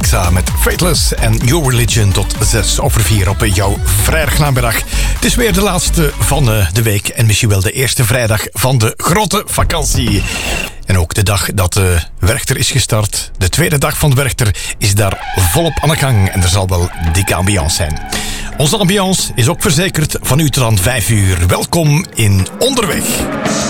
Alexa met Fateless en Your Religion tot 3:06 op jouw vrijdagnamiddag. Het is weer de laatste van de week en misschien wel de eerste vrijdag van de grote vakantie. En ook de dag dat de Werchter is gestart. De tweede dag van de Werchter is daar volop aan de gang en er zal wel dikke ambiance zijn. Onze ambiance is ook verzekerd van u tot aan 5 uur. Welkom in Onderweg.